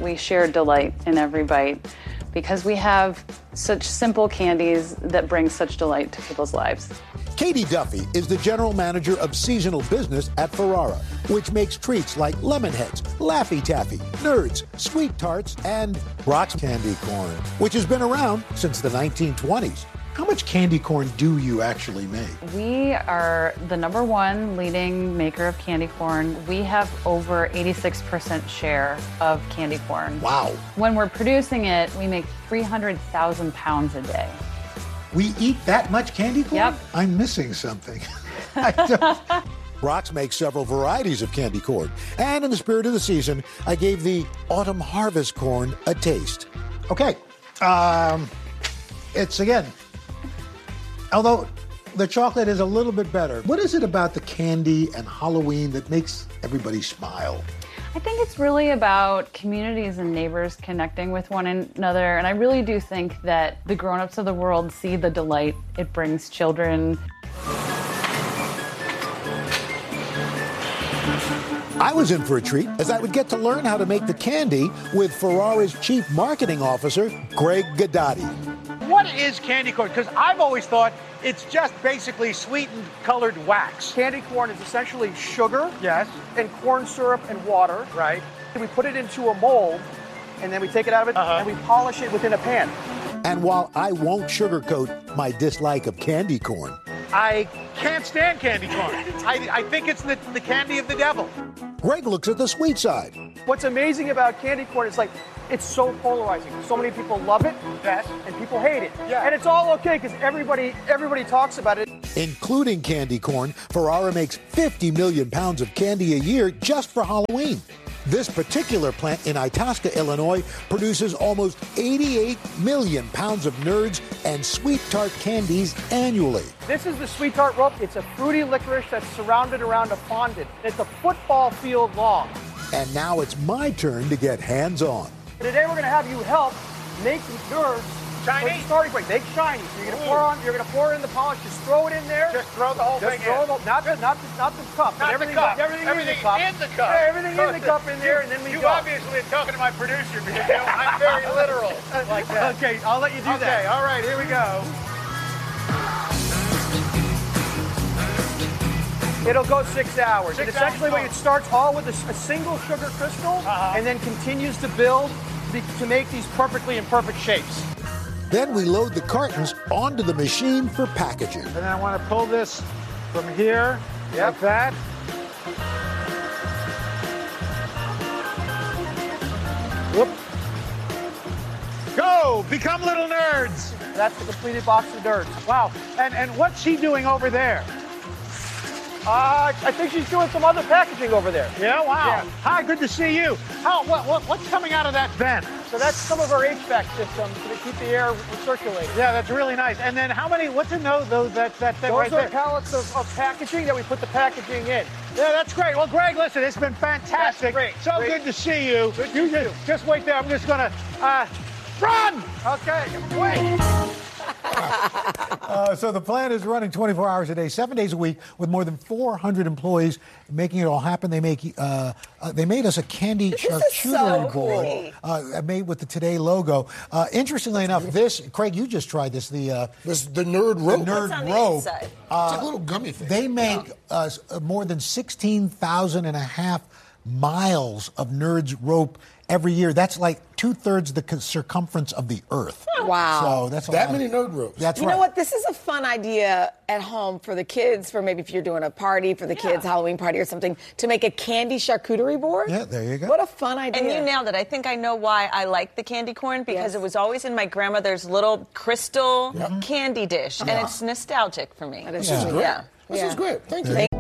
we share delight in every bite because we have such simple candies that bring such delight to people's lives. Katie Duffy is the general manager of seasonal business at Ferrara, which makes treats like Lemon Heads, Laffy Taffy, Nerds, Sweet Tarts, and Brock's Candy Corn, which has been around since the 1920s. How much candy corn do you actually make? We are the #1 leading maker of candy corn. We have over 86% share of candy corn. Wow. When we're producing it, we make 300,000 pounds a day. We eat that much candy corn? Yep. I'm missing something. Brock's makes several varieties of candy corn. And in the spirit of the season, I gave the autumn harvest corn a taste. Okay. It's, again, although the chocolate is a little bit better, what is it about the candy and Halloween that makes everybody smile? I think it's really about communities and neighbors connecting with one another. And I really do think that the grown-ups of the world see the delight it brings children. I was in for a treat as I would get to learn how to make the candy with Ferrara's chief marketing officer, Greg Gaddotti. What is candy corn? Because I've always thought it's just basically sweetened colored wax. Candy corn is essentially sugar, Yes. and corn syrup and water. Right. We put it into a mold, and then we take it out of it, and we polish it within a pan. And while I won't sugarcoat my dislike of candy corn, I can't stand candy corn. I think it's the candy of the devil. Greg looks at the sweet side. What's amazing about candy corn is it's so polarizing. So many people love it, Yes. and people hate it. Yeah. And it's all okay because everybody talks about it. Including candy corn, Ferrara makes 50 million pounds of candy a year just for Halloween. This particular plant in Itasca, Illinois, produces almost 88 million pounds of Nerds and Sweet Tart candies annually. This is the Sweet Tart Rope. It's a fruity licorice that's surrounded around a fondant. It's a football field long. And now it's my turn to get hands-on. Today we're going to have you help make these Nerds Shiny? Starting point, make shiny. So you're gonna pour in the polish. Just throw it in there. Just throw the whole thing in. Not the cup, but everything in the cup. Everything in the cup. Yeah, everything in the cup in there, and then we go. You obviously are talking to my producer because I'm very literal like that. Okay, I'll let you do that. Okay, all right, here we go. It'll go 6 hours. And 6 essentially hours. it starts all with a single sugar crystal and then continues to build to make these perfectly imperfect shapes. Then we load the cartons onto the machine for packaging. And then I want to pull this from here, like that. Whoop. Go! Become little nerds! That's the completed box of Nerds. Wow. And what's she doing over there? I think she's doing some other packaging over there. Yeah, wow. Yeah. Hi, good to see you. What's coming out of that vent? So that's some of our HVAC systems to keep the air circulating. Yeah, that's really nice. And then what's in those that thing Those right are there? pallets of packaging that we put the packaging in. Yeah, that's great. Well, Greg, listen, it's been fantastic. Great. Good to see you. Good to see you. Just wait there. I'm just going to run. Okay, wait. So the plant is running 24 hours a day, 7 days a week, with more than 400 employees making it all happen. They made us a candy charcuterie board made with the Today logo. Interestingly enough, Craig, you just tried this. The Nerd Rope. The Nerd Rope. It's like a little gummy thing. They make more than 16,000 and a half miles of Nerds Rope every year. That's like 2/3 the circumference of the Earth. Wow. So that's that many Nerd Ropes. That's You know what? This is a fun idea at home for the kids, for maybe if you're doing a party for the kids, Halloween party or something, to make a candy charcuterie board. Yeah, there you go. What a fun idea. And you nailed it. I think I know why I like the candy corn, because it was always in my grandmother's little crystal candy dish, and it's nostalgic for me. That is This is great. Yeah. This is great. Thank you.